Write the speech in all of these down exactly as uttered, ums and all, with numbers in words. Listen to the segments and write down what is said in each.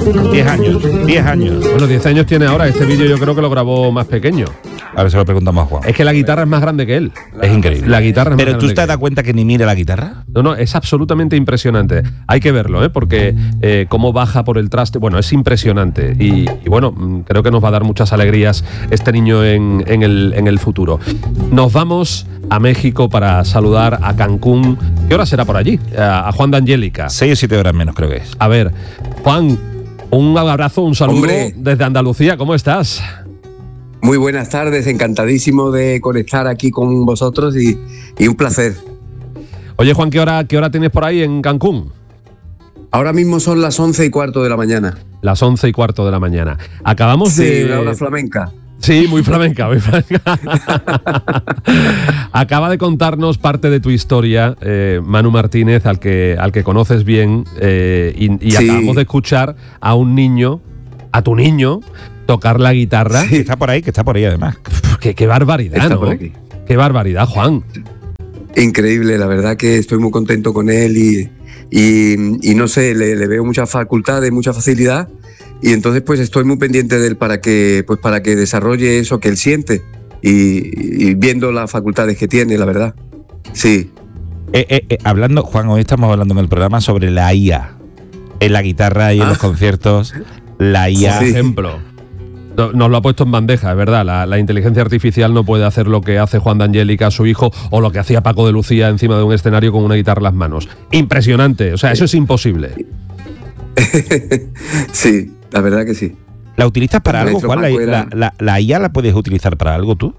diez años, diez años. Bueno, diez años tiene ahora. Este vídeo yo creo que lo grabó más pequeño. A ver, se lo preguntamos a Juan. Es que la guitarra es más grande que él. Es increíble. La guitarra es más Pero grande ¿tú te que das él. cuenta que ni mira la guitarra? No, no, es absolutamente impresionante. Hay que verlo, ¿eh? Porque eh, cómo baja por el traste. Bueno, es impresionante. Y, y bueno, creo que nos va a dar muchas alegrías este niño en, en, el, en el futuro. Nos vamos a México para saludar a Cancún. ¿Qué hora será por allí? A, a Juan de Angélica. Seis o siete horas menos, creo que es. A ver, Juan, un abrazo, un saludo Hombre. desde Andalucía. ¿Cómo estás? Muy buenas tardes, encantadísimo de conectar aquí con vosotros y, y un placer. Oye, Juan, ¿qué hora, ¿qué hora tienes por ahí en Cancún? Ahora mismo son las once y cuarto de la mañana. Las once y cuarto de la mañana. Acabamos Sí, de... una hora flamenca. Sí, muy flamenca, muy flamenca. Acaba de contarnos parte de tu historia, eh, Manu Martínez, al que, al que conoces bien, eh, y, y Sí. acabamos de escuchar a un niño, a tu niño, tocar la guitarra. Que está por ahí, que está por ahí además. Qué, qué barbaridad, Está ¿no? por aquí. Qué barbaridad, Juan. Increíble, la verdad que estoy muy contento con él y, y, y no sé, le, le veo mucha facultad, mucha facilidad y entonces pues estoy muy pendiente de él para que, pues, para que desarrolle eso que él siente y, y viendo las facultades que tiene, la verdad. Sí. Eh, eh, eh, hablando, Juan, hoy estamos hablando en el programa sobre la I A. En la guitarra y en Ah. los conciertos, la I A. Por Sí. ejemplo. No- Nos lo ha puesto en bandeja, es verdad. La, la inteligencia artificial no puede hacer lo que hace Juan de Angélica, su hijo, o lo que hacía Paco de Lucía encima de un escenario con una guitarra en las manos. Impresionante. O sea, eso es imposible. Sí, la verdad que sí. ¿La utilizas para El algo, maestro Juan? ¿La, Paco era- la, la, la I A la puedes utilizar para algo tú?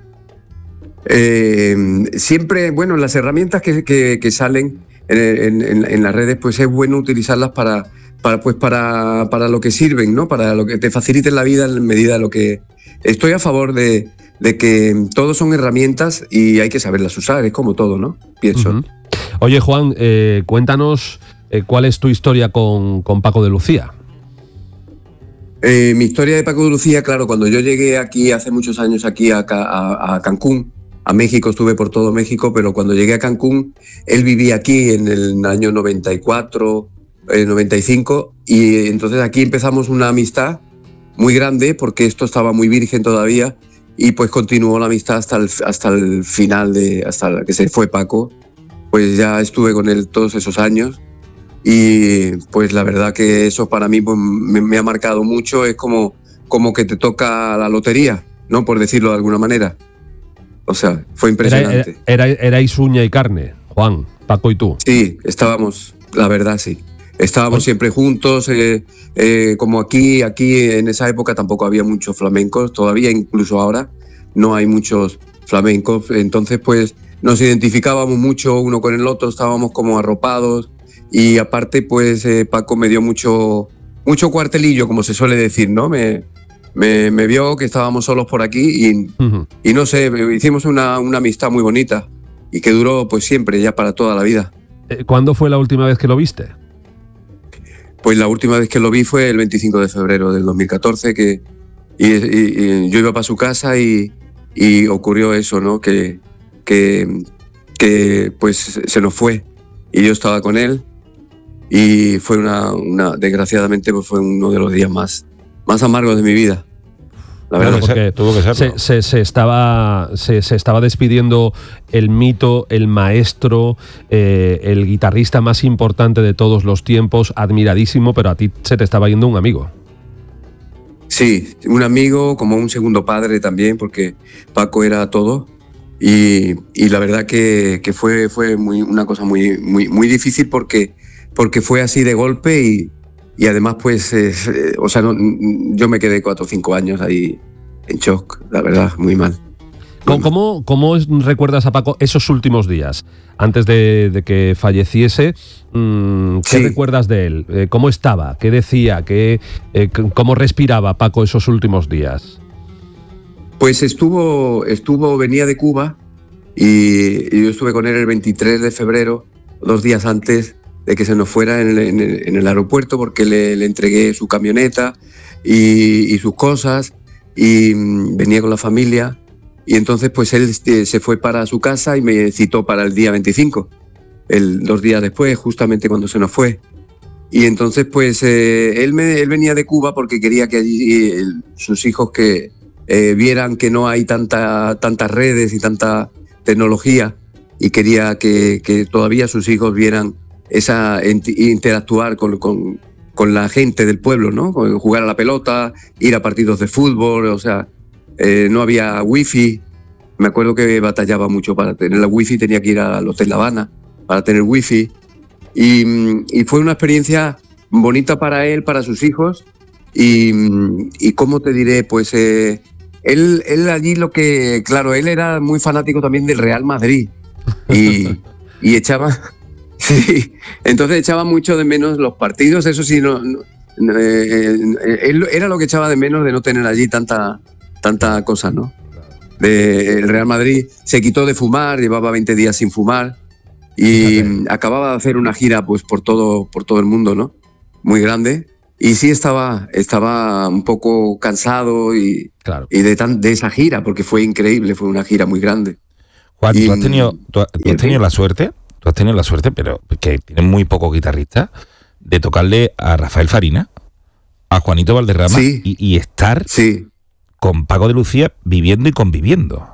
Eh, siempre, bueno, las herramientas que, que, que salen en, en, en las redes, pues es bueno utilizarlas para, para, pues para, para lo que sirven, ¿no? Para lo que te faciliten la vida en medida de lo que... Estoy a favor de, de que todos son herramientas y hay que saberlas usar, es como todo, ¿no? Pienso. Ujú. Oye, Juan, eh, cuéntanos eh, cuál es tu historia con, con Paco de Lucía. Eh, mi historia de Paco de Lucía, claro, cuando yo llegué aquí hace muchos años aquí a, Ca- a, a Cancún, a México, estuve por todo México, pero cuando llegué a Cancún, él vivía aquí en el año noventa y cuatro, eh, noventa y cinco, y entonces aquí empezamos una amistad muy grande, porque esto estaba muy virgen todavía, y pues continuó la amistad hasta el, hasta el final, de, hasta que se fue Paco, pues ya estuve con él todos esos años, y pues la verdad que eso para mí pues, me, me ha marcado mucho, es como, como que te toca la lotería, ¿no? Por decirlo de alguna manera. O sea, fue Era, impresionante. era- era- erais uña y carne, Juan, Paco y tú. Sí, estábamos, la verdad sí. Estábamos Oye. siempre juntos, eh, eh, como aquí, aquí en esa época tampoco había muchos flamencos, todavía incluso ahora no hay muchos flamencos, entonces pues nos identificábamos mucho uno con el otro, estábamos como arropados y aparte pues eh, Paco me dio mucho, mucho cuartelillo, como se suele decir, ¿no? Me, me, me vio que estábamos solos por aquí y, Ujú. y no sé, hicimos una, una amistad muy bonita y que duró pues siempre, ya para toda la vida. Eh, ¿Cuándo fue la última vez que lo viste? Pues la última vez que lo vi fue el veinticinco de febrero del dos mil catorce, que y, y- y yo iba para su casa y, y ocurrió eso, ¿no? Que, que, que pues se nos fue y yo estaba con él y fue una, una desgraciadamente pues fue uno de los días más, más amargos de mi vida. La Claro, verdad. porque tuvo que serlo. se, se- se estaba, se, se estaba despidiendo el mito, el maestro, eh, el guitarrista más importante de todos los tiempos, admiradísimo, pero a ti se te estaba yendo un amigo. Sí, un amigo, como un segundo padre también, porque Paco era todo. Y, y la verdad que, que fue, fue muy, una cosa muy, muy, muy difícil porque, porque fue así de golpe y, y además, pues, eh, o sea, no, yo me quedé cuatro o cinco años ahí en shock, la verdad, muy mal. ¿Cómo, cómo, cómo es- recuerdas a Paco esos últimos días? Antes de, de que falleciese, mm, ¿qué Sí. recuerdas de él? Eh, ¿Cómo estaba? ¿Qué decía? ¿Qué, eh, c- ¿Cómo respiraba Paco esos últimos días? Pues estuvo, estuvo, venía de Cuba y, y yo estuve con él el veintitrés de febrero, dos días antes de que se nos fuera en el, en el- en el aeropuerto, porque le, le entregué su camioneta y, y sus cosas y mm, venía con la familia y entonces pues él eh, se fue para su casa y me citó para el día veinticinco, el, dos días después, justamente cuando se nos fue. Y entonces, pues, eh, él, me, él venía de Cuba porque quería que allí eh, sus hijos que eh, vieran que no hay tanta, tantas redes y tanta tecnología, y quería que, que todavía sus hijos vieran esa interactuar con, con, con la gente del pueblo, ¿no? Jugar a la pelota, ir a partidos de fútbol, o sea, eh, no había wifi. Me acuerdo que batallaba mucho para tener la wifi, tenía que ir al Hotel La Habana para tener wifi. Y, y fue una experiencia bonita para él, para sus hijos. Y, y cómo te diré, pues eh, él, él allí lo que, claro, él era muy fanático también del Real Madrid. Y, y echaba, sí, entonces echaba mucho de menos los partidos, eso sí, no, no eh, él era lo que echaba de menos de no tener allí tanta, tanta cosa, ¿no? De, el Real Madrid se quitó de fumar, llevaba veinte días sin fumar. Y Fíjate. acababa de hacer una gira pues por todo, por todo el mundo, ¿no? Muy grande. Y sí estaba, estaba un poco cansado y, claro. y de, tan, de esa gira, porque fue increíble, fue una gira muy grande. Juan, y, tú has tenido, tú, tú has tenido la suerte, tú has tenido la suerte, pero que tienen muy pocos guitarristas, de tocarle a Rafael Farina, a Juanito Valderrama sí. y, y estar sí. con Paco de Lucía viviendo y conviviendo.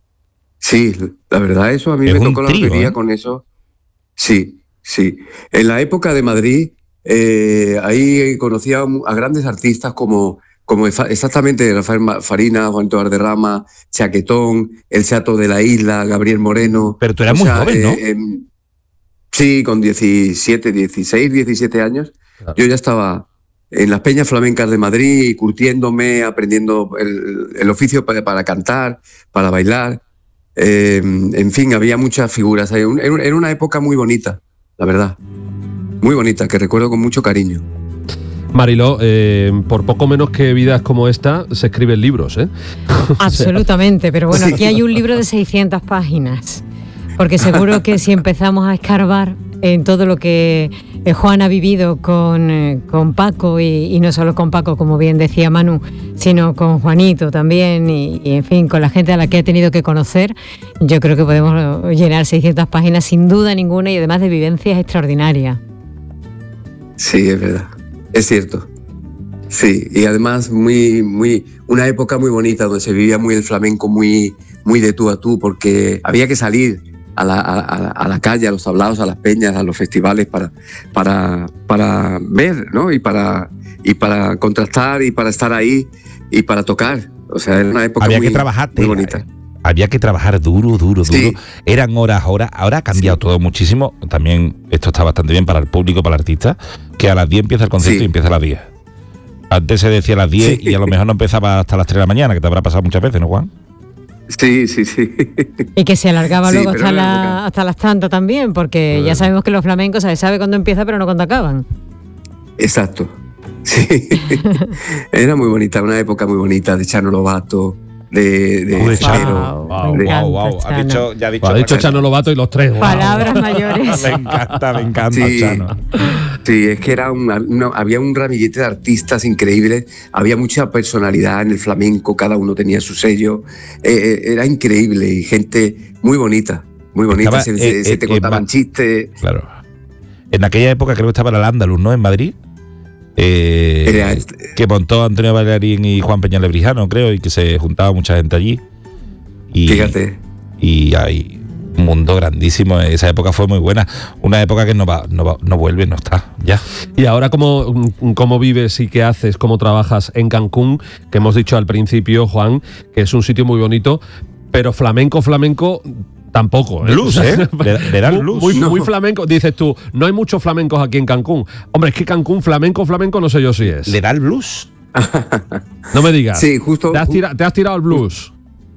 Sí, la verdad, eso a mí es me tocó la lotería, ¿eh? Con eso. Sí, sí. En la época de Madrid, eh, ahí conocía a grandes artistas como, como exactamente Rafael Farina, Juanito Valderrama, Chaquetón, El Chato de la Isla, Gabriel Moreno. Pero tú eras o muy sea, joven, ¿no? Eh, eh, sí, con diecisiete, dieciséis, diecisiete años. Claro. Yo ya estaba en las peñas flamencas de Madrid, curtiéndome, aprendiendo el, el oficio para, para cantar, para bailar. Eh, en fin, había muchas figuras. Era una época muy bonita, la verdad. Muy bonita, que recuerdo con mucho cariño. Mariló, eh, por poco menos que vidas como esta, se escriben libros, ¿eh? Absolutamente, pero bueno, aquí hay un libro de seiscientas páginas. Porque seguro que si empezamos a escarbar en todo lo que Juan ha vivido con, eh, con Paco, y, y no solo con Paco, como bien decía Manu, sino con Juanito también, y, y en fin, con la gente a la que ha tenido que conocer, yo creo que podemos llenar seiscientas páginas sin duda ninguna, y además de vivencias extraordinarias. Sí, es verdad, es cierto. Sí, y además muy, muy, una época muy bonita donde se vivía muy el flamenco, muy, muy de tú a tú, porque había que salir a la, a, a la calle, a los tablaos, a las peñas, a los festivales para, para, para ver, ¿no? Y para, y para contrastar y para estar ahí y para tocar. O sea, era una época había muy, que trabajar, muy bonita. Había que trabajar duro, duro, duro. Sí. Eran horas, horas. Ahora ha cambiado sí. todo muchísimo. También esto está bastante bien para el público, para el artista, que a las diez empieza el concierto sí. y empieza a las diez. Antes se decía a las diez sí. y a lo mejor no empezaba hasta las tres de la mañana, que te habrá pasado muchas veces, ¿no, Juan? Sí, sí, sí. Y que se alargaba sí, luego hasta, la, hasta las tantas también, porque bueno. ya sabemos que los flamencos se sabe cuándo empieza, pero no cuándo acaban. Exacto. Sí. Era muy bonita, una época muy bonita de Chano Lobato, de, de, Uy, Chano. Wow, wow, wow, wow. Ha dicho, ya ha dicho, ha dicho Chano Lobato y los tres. Wow. Palabras mayores. Me encanta, me encanta, sí, Chano. Sí, es que era una, una, había un ramillete de artistas increíbles, había mucha personalidad en el flamenco, cada uno tenía su sello, eh, era increíble y gente muy bonita, muy bonita, estaba, se, eh, se, eh, se te contaban eh, chistes. Claro. En aquella época creo que estaba el Andaluz, ¿no? En Madrid. Eh, Era, que montó Antonio Bailarín y Juan Peña Lebrijano, creo, y que se juntaba mucha gente allí. Y, Fíjate. Y hay un mundo grandísimo. Esa época fue muy buena. Una época que no va, no va, no vuelve, no está, ya. Y ahora, ¿cómo, cómo vives y qué haces, cómo trabajas en Cancún? Que hemos dicho al principio, Juan, que es un sitio muy bonito, pero flamenco, flamenco... Tampoco, ¿eh? Blues, ¿eh? Le, le dan blues. Muy, no. muy flamenco. Dices tú, no hay muchos flamencos aquí en Cancún. Hombre, es que Cancún, flamenco, flamenco, no sé yo si es. ¿Le da el blues? No me digas. Sí, justo. ¿Te has, tira, te has tirado el blues?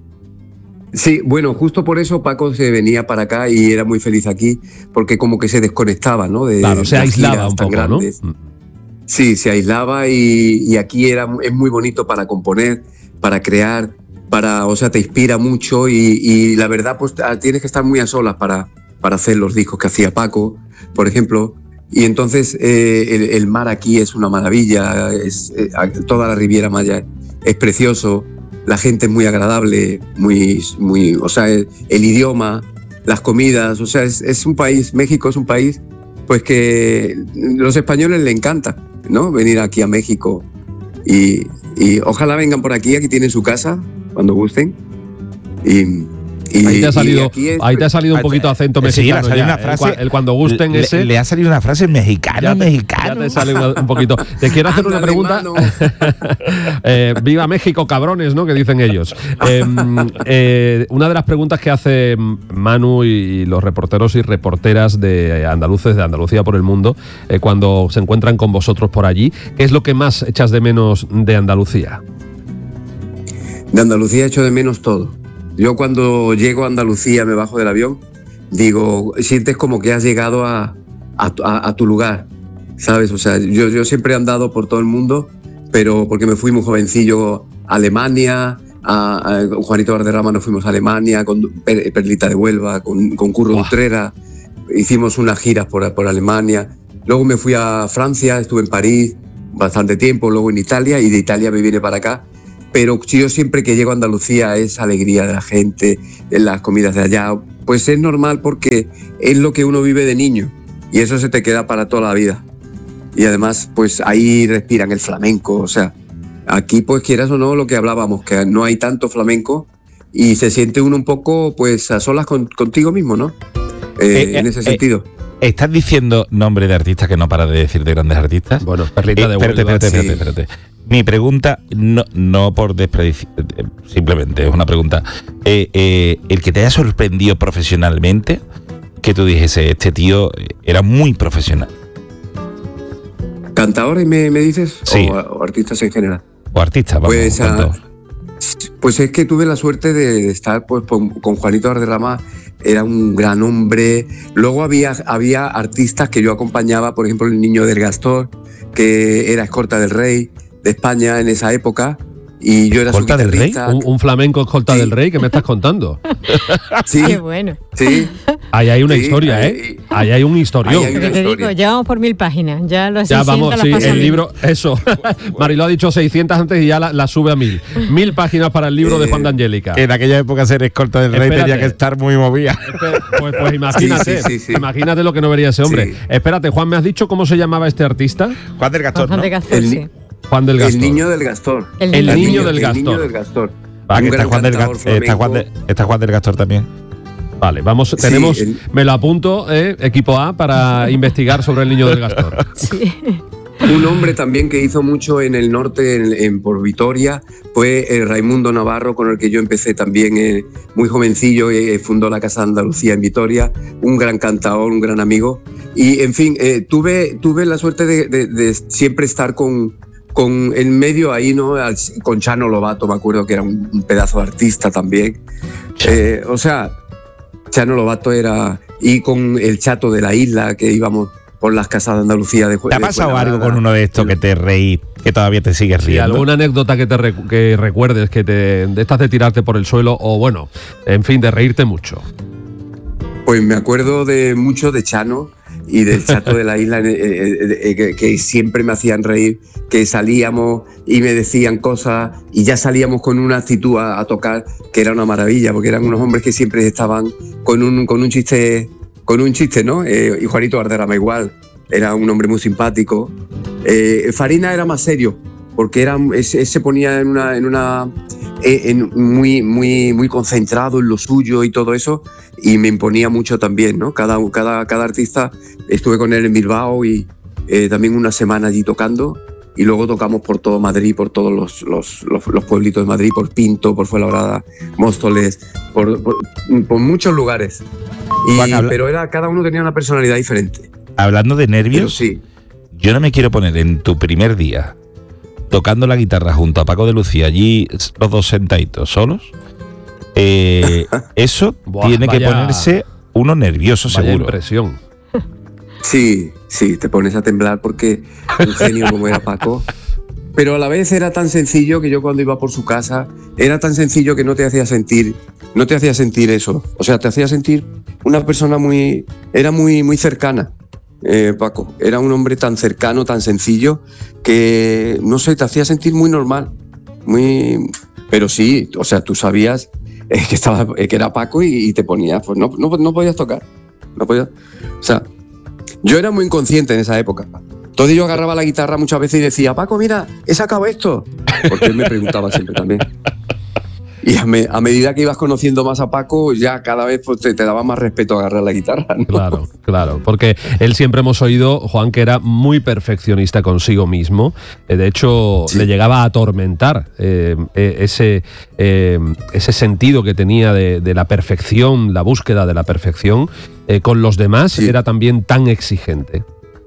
Sí, bueno, justo por eso Paco se venía para acá y era muy feliz aquí, porque como que se desconectaba, ¿no? De, claro, se aislaba un poco, grandes. ¿no? Sí, se aislaba y, y aquí era, es muy bonito para componer, para crear, para, o sea, te inspira mucho y, y la verdad, pues tienes que estar muy a solas para, para hacer los discos que hacía Paco, por ejemplo. Y entonces eh, el, el mar aquí es una maravilla, es, eh, toda la Riviera Maya es precioso, la gente es muy agradable, muy, muy, o sea, el, el idioma, las comidas, o sea, es, es un país, México es un país pues que los españoles les encanta, ¿no? Venir aquí a México y, y ojalá vengan por aquí, aquí tienen su casa, cuando gusten. Y, y, ahí te ha salido, es, ahí te ha salido un poquito acento mexicano. Sí, ya, una frase, el, el cuando gusten le, ese. Le ha salido una frase mexicana, ya te, mexicano. Ya te sale un, un poquito. Te quiero hacer Ándale, una pregunta. eh, Viva México, cabrones, ¿no? Que dicen ellos. Eh, eh, una de las preguntas que hace Manu y los reporteros y reporteras de andaluces de Andalucía por el mundo, eh, cuando se encuentran con vosotros por allí, ¿qué es lo que más echas de menos de Andalucía? De Andalucía echo de menos todo. Yo cuando llego a Andalucía, me bajo del avión, digo, sientes como que has llegado a, a, a, a tu lugar, ¿sabes? O sea, yo, yo siempre he andado por todo el mundo, pero porque me fui muy jovencillo a Alemania, a, a con Juanito Valderrama nos fuimos a Alemania, con per, Perlita de Huelva, con, con Curro wow. Utrera, hicimos unas giras por, por Alemania, luego me fui a Francia, estuve en París bastante tiempo, luego en Italia, y de Italia me vine para acá. Pero yo siempre que llego a Andalucía, esa alegría de la gente, en las comidas de allá, pues es normal porque es lo que uno vive de niño y eso se te queda para toda la vida. Y además, pues ahí respiran el flamenco, o sea, aquí pues quieras o no lo que hablábamos, que no hay tanto flamenco y se siente uno un poco pues a solas con, contigo mismo, ¿no? Eh, eh, en ese eh, sentido. Eh, ¿Estás diciendo nombre de artistas que no paras de decir de grandes artistas? Bueno, Perlita eh, de espérate, Huelva. Espérate, espérate, espérate, espérate. Mi pregunta, no, no por despreciar, simplemente es una pregunta. Eh, eh, el que te haya sorprendido profesionalmente, que tú dijese, este tío era muy profesional. ¿Cantadores me, me dices? Sí. O, o artistas en general. O artistas, vamos. Pues, a, pues es que tuve la suerte de, de estar pues, con, con Juanito Valderrama, era un gran hombre. Luego había, había artistas que yo acompañaba, por ejemplo, el Niño del Gastor, que era escolta del rey de España en esa época, y yo era ¿Escolta del rey? ¿Un, un flamenco escolta sí. del rey? ¿Qué me estás contando? Sí. Qué bueno. Sí. Ahí hay una sí, historia, ahí, ¿eh? Ahí hay un historión. Ahí hay Porque te historia. digo, ya vamos por mil páginas, ya lo Ya vamos, sí, el mil. libro, eso. Mariló ha dicho seiscientas antes y ya la, la sube a mil. Mil páginas para el libro eh, de Juan de Angélica. En aquella época ser escolta del Espérate. rey tenía que estar muy movida. Pues, pues imagínate, sí, sí, sí, sí. imagínate lo que no vería ese hombre. Sí. Espérate, Juan, ¿me has dicho cómo se llamaba este artista? Juan del Gastor, Juan ¿no? del Gastor, El, sí. Juan del Gastor. El Niño del Gastor. El, El niño, niño del el Gastor. Niño del Gastor. Va, que Un está gran Juan, del cantador Gastor, está, Juan de, está Juan del Gastor también. Vale, vamos, Sí, tenemos, el- me lo apunto, eh, equipo A, para investigar sobre el Niño del Gastor. Sí. Un hombre también que hizo mucho en el norte, en, en- por Vitoria, fue eh, Raimundo Navarro, con el que yo empecé también eh, muy jovencillo, eh, fundó la Casa de Andalucía en Vitoria, un gran cantador, un gran amigo. Y en fin, eh, tuve, tuve la suerte de, de- de siempre estar con, con en medio ahí, ¿no? Al- Con Chano Lobato, me acuerdo que era un, un pedazo de artista también. Eh, o sea, Chano Lobato era... Y con el Chato de la Isla, que íbamos por las casas de Andalucía de ¿Te ha pasado algo con uno de estos que te reí, que todavía te sigues Sí, riendo? alguna anécdota que te recu- que recuerdes, que te de estas de tirarte por el suelo o bueno, en fin, de reírte mucho. Pues me acuerdo de mucho de Chano y del Chato de la Isla, eh, eh, eh, que, que siempre me hacían reír, que salíamos y me decían cosas y ya salíamos con una actitud a, a tocar que era una maravilla, porque eran unos hombres que siempre estaban con un, con un chiste, con un chiste, ¿no? Eh, y Juanito Valderrama igual, era un hombre muy simpático. Eh, Farina era más serio, porque era, él, él se ponía en una, en una en, muy, muy, muy concentrado en lo suyo y todo eso, y me imponía mucho también, ¿no? Cada, cada, cada artista, estuve con él en Bilbao y eh, también una semana allí tocando, y luego tocamos por todo Madrid, por todos los, los, los, los pueblitos de Madrid, por Pinto, por Fuenlabrada, Móstoles, por, por, por muchos lugares. Y, Juan, habla- pero era, cada uno tenía una personalidad diferente. Hablando de Pero nervios, sí, yo no me quiero poner en tu primer día tocando la guitarra junto a Paco de Lucía, allí los dos sentaditos solos. Eh, eso Buah, tiene que vaya- ponerse uno nervioso, Vaya seguro. impresión. sí, sí, te pones a temblar porque un genio como era Paco. Pero a la vez era tan sencillo que yo cuando iba por su casa, era tan sencillo que no te hacía sentir, no te hacía sentir eso. O sea, te hacía sentir una persona muy, era muy, muy cercana, eh, Paco. Era un hombre tan cercano, tan sencillo, que, no sé, te hacía sentir muy normal. Muy, pero sí, o sea, tú sabías eh, que, estaba, eh, que era Paco y, y te ponías, pues no, no, no podías tocar. No podías, o sea, Yo era muy inconsciente en esa época. Entonces yo agarraba la guitarra muchas veces y decía, Paco, mira, he sacado esto. Porque él me preguntaba siempre también. Y a, me, a medida que ibas conociendo más a Paco, ya cada vez pues, te, te daba más respeto a agarrar la guitarra, ¿no? Claro, claro, porque él siempre hemos oído, Juan, que era muy perfeccionista consigo mismo. Eh, de hecho, sí. le llegaba a atormentar eh, eh, ese, eh, ese sentido que tenía de, de la perfección, la búsqueda de la perfección. Eh, con los demás sí. era también tan exigente.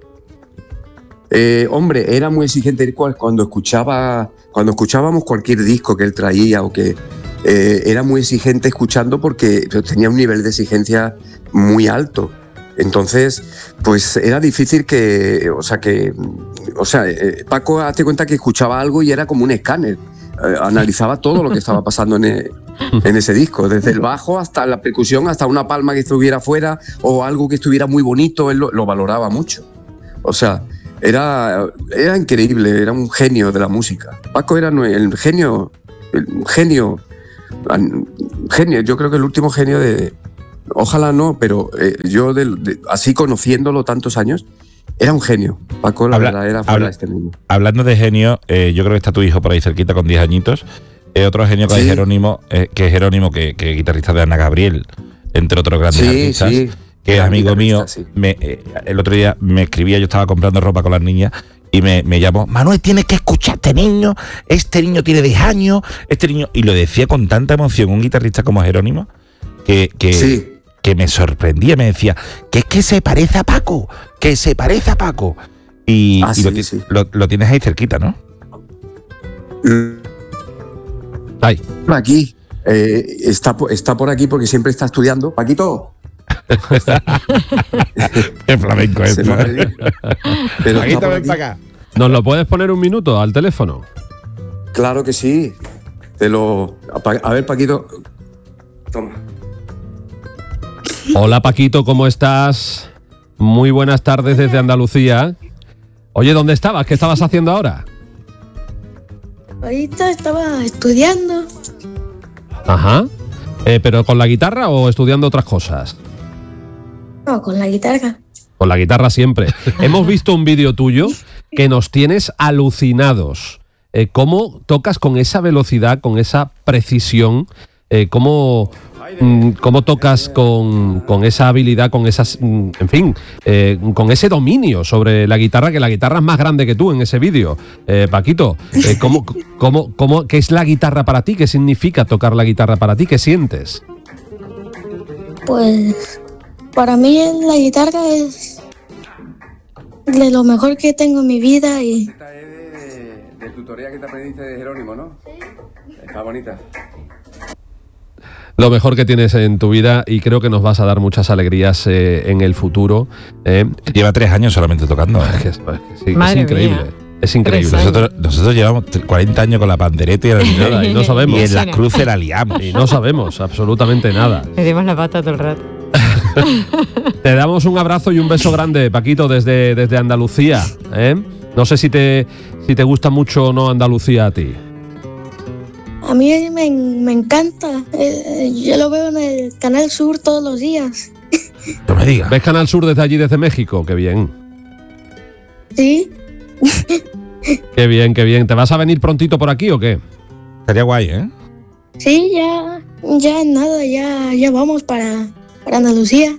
Eh, hombre, era muy exigente cuando escuchaba, cuando escuchábamos cualquier disco que él traía o que eh, era muy exigente escuchando porque tenía un nivel de exigencia muy alto. Entonces, pues era difícil que, o sea, que, o sea, eh, Paco, hazte cuenta que escuchaba algo y era como un escáner. Eh, analizaba todo lo que estaba pasando en, el, en ese disco, desde el bajo hasta la percusión, hasta una palma que estuviera fuera o algo que estuviera muy bonito, él lo, lo valoraba mucho. O sea, Era, era increíble, era un genio de la música. Paco era el genio, el genio, genio, yo creo que el último genio de... Ojalá no, pero eh, yo de, de, así conociéndolo tantos años, era un genio. Paco, la habla, verdad, era fuera habla, de este mundo. Hablando de genio, eh, yo creo que está tu hijo por ahí cerquita con diez añitos. Eh, otro genio que, ¿sí? es Jerónimo, eh, que es Jerónimo, que, que es guitarrista de Ana Gabriel, entre otros grandes sí, artistas. Sí. Que es amigo mío, sí. me, eh, el otro día me escribía, yo estaba comprando ropa con las niñas y me, me llamó, Manuel, tienes que escuchar a este niño, este niño tiene diez años, este niño... Y lo decía con tanta emoción un guitarrista como Jerónimo, que, que, sí. que me sorprendía, me decía, que es que se parece a Paco, que se parece a Paco. Y, ah, y sí, lo, sí. Lo, lo tienes ahí cerquita, ¿no? Ahí. Por aquí, eh, está, está por aquí porque siempre está estudiando. Paquito... Qué flamenco es. Pero Paquito, ven para acá. ¿Nos lo puedes poner un minuto al teléfono? Claro que sí. Te lo. A ver, Paquito. Toma. Hola, Paquito, ¿cómo estás? Muy buenas tardes desde Andalucía. Oye, ¿dónde estabas? ¿Qué estabas haciendo ahora? Ahorita estaba estudiando. Ajá. Eh, ¿Pero con la guitarra o estudiando otras cosas? No, con la guitarra. Con la guitarra siempre. Hemos visto un vídeo tuyo que nos tienes alucinados. Eh, ¿Cómo tocas con esa velocidad, con esa precisión? Eh, ¿Cómo, mm, cómo tocas con, con esa habilidad, con esas, mm, en fin, eh, con ese dominio sobre la guitarra, que la guitarra es más grande que tú en ese vídeo? Eh, Paquito, eh, ¿cómo, cómo, cómo, ¿qué es la guitarra para ti? ¿Qué significa tocar la guitarra para ti? ¿Qué sientes? Pues para mí la guitarra es de lo mejor que tengo en mi vida. Y esta es de, de tutoría que te aprendiste de Jerónimo, ¿no? Sí. Está bonita. Lo mejor que tienes en tu vida y creo que nos vas a dar muchas alegrías eh, en el futuro. Eh. Lleva tres años solamente tocando. ¿eh? Es, que es, sí, es increíble. Mía. Es increíble. Nosotros, nosotros llevamos cuarenta años con la pandereta y, nada, y no sabemos. Y en las cruces la liamos. Y no sabemos absolutamente nada. Le dimos la pata todo el rato. Te damos un abrazo y un beso grande, Paquito, desde, desde Andalucía. ¿eh? No sé si te, si te gusta mucho o no Andalucía a ti. A mí me, me encanta. Eh, yo lo veo en el Canal Sur todos los días. No me digas. ¿Ves Canal Sur desde allí, desde México? Qué bien. Sí. Qué bien, qué bien. ¿Te vas a venir prontito por aquí o qué? Estaría guay, ¿eh? Sí, ya, ya nada, ya, ya vamos para, para Andalucía.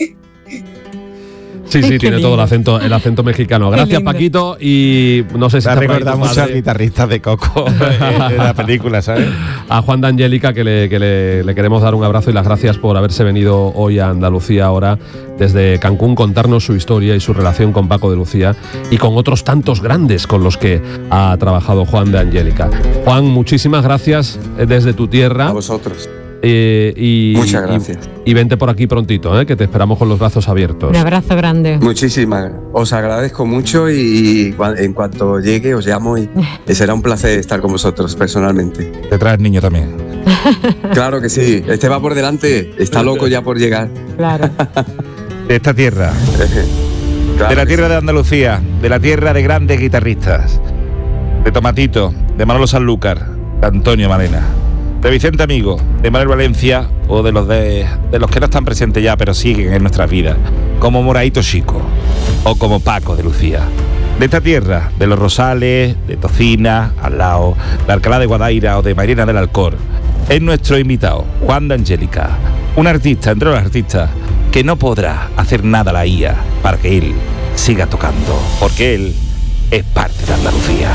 Sí, sí, tiene todo el acento, el acento mexicano. Gracias, Paquito, y no sé si te recordamos mucho al guitarrista de Coco de la película, ¿sabes? A Juan de Angélica, que, le, que le, le queremos dar un abrazo y las gracias por haberse venido hoy a Andalucía ahora desde Cancún, contarnos su historia y su relación con Paco de Lucía y con otros tantos grandes con los que ha trabajado Juan de Angélica. Juan, muchísimas gracias desde tu tierra. A vosotros. Eh, y, Muchas gracias. Y, y vente por aquí prontito, ¿eh? Que te esperamos con los brazos abiertos. Un abrazo grande. Muchísimas. Os agradezco mucho y, y en cuanto llegue os llamo y, y será un placer estar con vosotros personalmente. Te traes niño también. Claro que sí. Este va por delante. Está loco ya por llegar. Claro. De esta tierra. Claro, de la tierra de Andalucía. De la tierra de grandes guitarristas. De Tomatito. De Manolo Sanlúcar. De Antonio Malena. de Vicente Amigo, de Manuel Valencia o de los de, de los que no están presentes ya pero siguen en nuestras vidas, como Moraito Chico o como Paco de Lucía. De esta tierra, de Los Rosales, de Tocina, al lado, de Alcalá de Guadaira o de Mairena del Alcor, es nuestro invitado, Juan de Angélica, un artista entre los artistas que no podrá hacer nada a la I A para que él siga tocando, porque él es parte de Andalucía.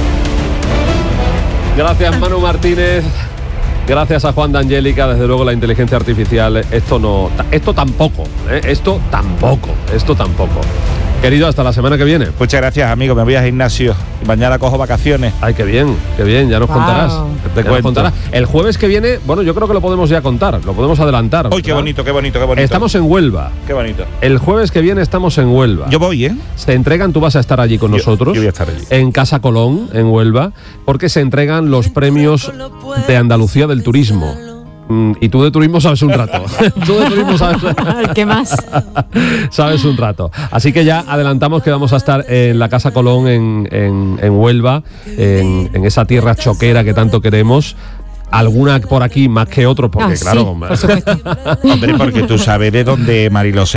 Gracias, Manu Martínez. Gracias a Juan de Angélica. Desde luego la inteligencia artificial, esto no, esto tampoco, ¿eh? esto tampoco, esto tampoco. Querido, hasta la semana que viene. Muchas gracias, amigo. Me voy a gimnasio y mañana cojo vacaciones. Ay, qué bien, qué bien, ya nos Wow. contarás. Te Ya nos contarás. El jueves que viene, bueno, yo creo que lo podemos ya contar, lo podemos adelantar. ¡Uy, qué ¿verdad? bonito, qué bonito, qué bonito! Estamos en Huelva. Qué bonito. El jueves que viene estamos en Huelva. Yo voy, ¿eh? Se entregan, tú vas a estar allí con Yo- nosotros. yo voy a estar allí. En Casa Colón, en Huelva, porque se entregan los premios de Andalucía del turismo. Mm, Y tú de turismo sabes un rato. Tú de turismo sabes, ¿Qué más? sabes un rato. Así que ya adelantamos que vamos a estar en la Casa Colón en, en, en Huelva, en, en esa tierra choquera que tanto queremos. Alguna por aquí más que otros, porque Ah, sí, claro, por supuesto. Hombre, porque tú sabes de dónde Mariló